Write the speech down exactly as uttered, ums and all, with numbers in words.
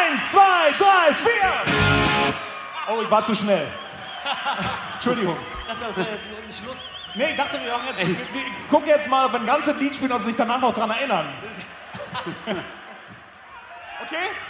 Eins, zwei, drei, vier! Oh, ich war zu schnell. Entschuldigung. Ich dachte, das wäre jetzt ein Schluss. Nee, ich dachte, wir machen jetzt. Wir, wir gucken jetzt mal, wenn ein ganzes Lied spielen, ob sie sich danach noch dran erinnern. Okay?